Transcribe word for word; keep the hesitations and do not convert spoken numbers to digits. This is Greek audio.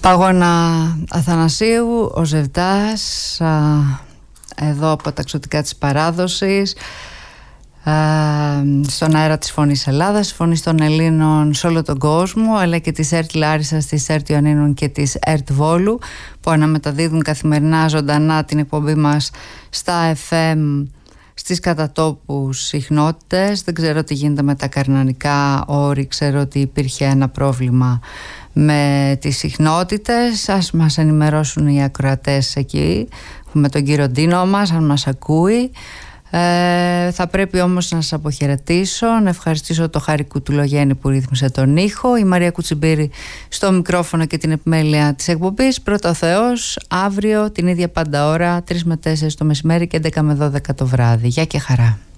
Παγώνα Αθανασίου, ο Ζευδάς, εδώ από τα εξωτικά της παράδοσης, στον αέρα της Φωνής Ελλάδας, Φωνής των Ελλήνων σε όλο τον κόσμο, αλλά και της ΕΡΤ Λάρισσας, της ΕΡΤ Ιωαννίνων και της ΕΡΤ Βόλου, που αναμεταδίδουν καθημερινά ζωντανά την εκπομπή μας στα εφ εμ στις κατατόπους συχνότητες. Δεν ξέρω τι γίνεται με τα καρνανικά όρη, ξέρω ότι υπήρχε ένα πρόβλημα με τις συχνότητες. Ας μας ενημερώσουν οι ακροατές εκεί, με τον κύριο Ντίνο μας, αν μας ακούει. Ε, θα πρέπει όμως να σας αποχαιρετήσω, να ευχαριστήσω το Χάρη Κουτουλογέννη που ρύθμισε τον ήχο, η Μαρία Κουτσιμπήρη στο μικρόφωνο και την επιμέλεια της εκπομπής. Πρώτα ο Θεός, αύριο την ίδια πάντα ώρα, τρεις με τέσσερις το μεσημέρι και έντεκα με δώδεκα το βράδυ. Γεια και χαρά.